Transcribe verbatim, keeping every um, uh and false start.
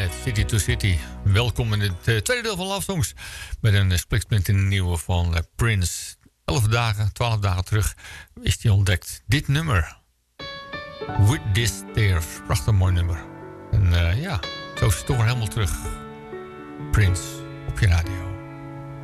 met City to City. Welkom in het uh, tweede deel van Love Songs. Met een uh, spliksplint in de nieuwe van uh, Prince. Elf dagen, twaalf dagen terug is hij ontdekt. Dit nummer. With This Tears. Prachtig mooi nummer. En uh, ja, zo is het toch helemaal terug. Prince op je radio.